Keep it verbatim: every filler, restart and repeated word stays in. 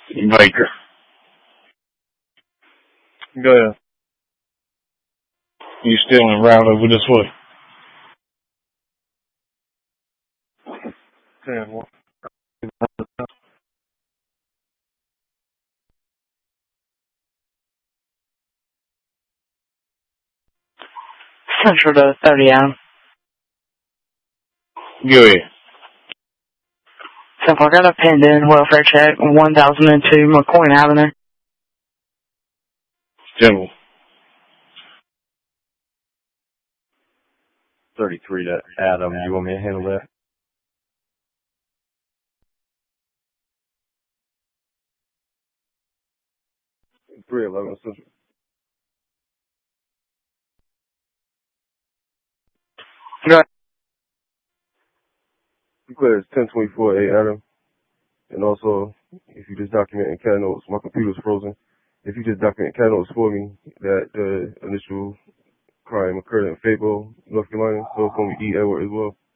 Baker. Go ahead. You still en route over this way? ten one. Central to thirty, Adam. Go ahead. So I got a pending welfare check, one thousand two McCoy Avenue. General. thirty-three to Adam. You want me to handle that? three eleven Central. Go ahead. You clear it's ten twenty-four A Adam. And also, if you just document in cat notes, my computer's frozen. If you just document in cat notes for me that the initial crime occurred in Fable, North Carolina, so it's going to be E. Edward as well.